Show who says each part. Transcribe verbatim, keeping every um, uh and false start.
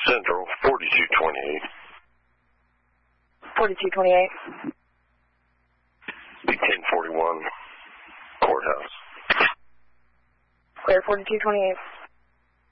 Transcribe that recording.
Speaker 1: Central, forty-two twenty-eight.
Speaker 2: forty-two twenty-eight.
Speaker 1: ten forty-one, courthouse.
Speaker 2: Clear forty-two twenty-eight.